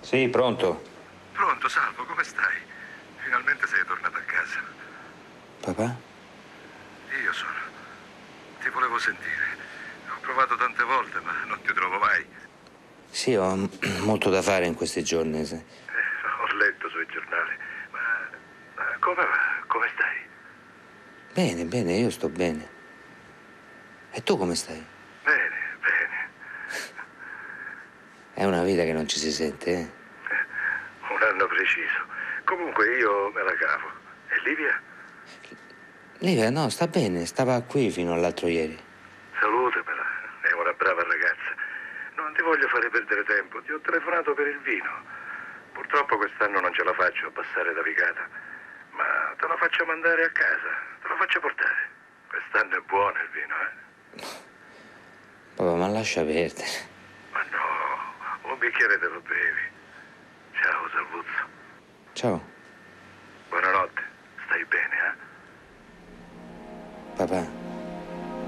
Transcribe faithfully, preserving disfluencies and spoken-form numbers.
Sì, pronto. Pronto, Salvo, come stai? Finalmente sei tornato a casa. Papà? Io sono. Ti volevo sentire. Ho provato tante volte, ma non ti trovo mai. Sì, ho m- molto da fare in questi giorni. Sì. Eh, ho letto sui giornali. Ma, ma come va? Come stai? Bene, bene, io sto bene. E tu come stai? Bene, bene. È una vita che non ci si sente, eh? Un anno preciso. Comunque io me la cavo. E Livia? Livia, no, sta bene, stava qui fino all'altro ieri. Salutamela. È una brava ragazza. Non ti voglio fare perdere tempo. Ti ho telefonato per il vino. Purtroppo quest'anno non ce la faccio a passare da Vicata. Ma te la faccio mandare a casa. Te la faccio portare. Quest'anno è buono il vino, eh? Papà, ma lascia perdere. Ma no, un bicchiere te lo bevi. Ciao, Salvuzzo. Ciao, Buonanotte. Stai bene, eh? papà.